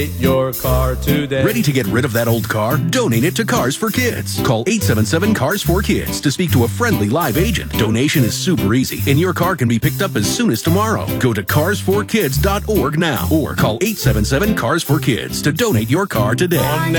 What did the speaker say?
Your car today. Ready to get rid of that old car? Donate it to Cars for Kids. Call 877-CARS-4-KIDS to speak to a friendly live agent. Donation is super easy, and your car can be picked up as soon as tomorrow. Go to carsforkids.org now or call 877-CARS-4-KIDS to donate your car today.